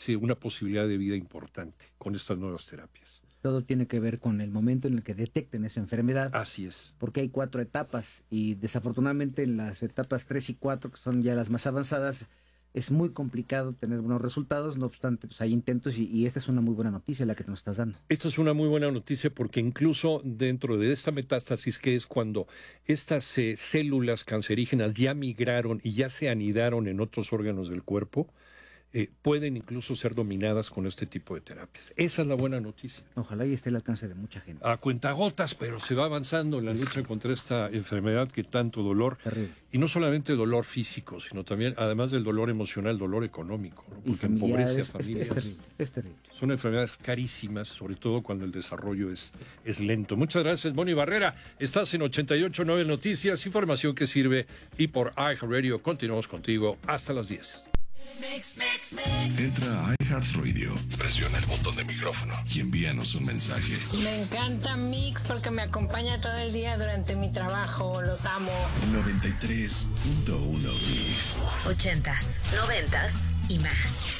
una posibilidad de vida importante con estas nuevas terapias. Todo tiene que ver con el momento en el que detecten esa enfermedad. Así es. Porque hay 4 etapas y desafortunadamente en las etapas 3 y 4, que son ya las más avanzadas, es muy complicado tener buenos resultados. No obstante, pues hay intentos y esta es una muy buena noticia la que nos estás dando. Esta es una muy buena noticia porque incluso dentro de esta metástasis, que es cuando estas células cancerígenas ya migraron y ya se anidaron en otros órganos del cuerpo, pueden incluso ser dominadas con este tipo de terapias. Esa es la buena noticia. Ojalá y esté al alcance de mucha gente. A cuentagotas, pero se va avanzando en la lucha contra esta enfermedad que tanto dolor, terrible. Y no solamente dolor físico, sino también, además del dolor emocional, dolor económico, ¿no? Porque empobrece a familias. Es terrible. Son enfermedades carísimas, sobre todo cuando el desarrollo es lento. Muchas gracias, Moni Barrera. Estás en 88.9 Noticias, información que sirve, y por iHeartRadio continuamos contigo hasta las 10. Entra a iHeartRadio, presiona el botón de micrófono y envíanos un mensaje. Me encanta Mix porque me acompaña todo el día durante mi trabajo. Los amo. 93.1 Mix. 80s, 90s y más.